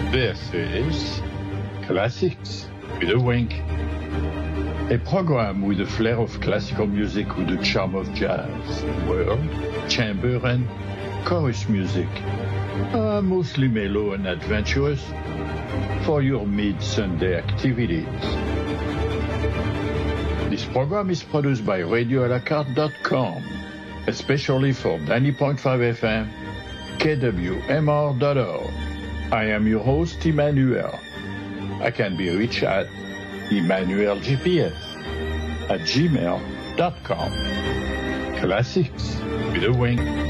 This is Classics with a Wink, a program with a flair of classical music with the charm of jazz, world, chamber, and chorus music, mostly mellow and adventurous for your mid-Sunday activities. This program is produced by RadioAlacarte.com, especially for 90.5 FM, KWMR.org. I am your host, Emmanuel. I can be reached at EmmanuelGPS@gmail.com. Classics with a Wink.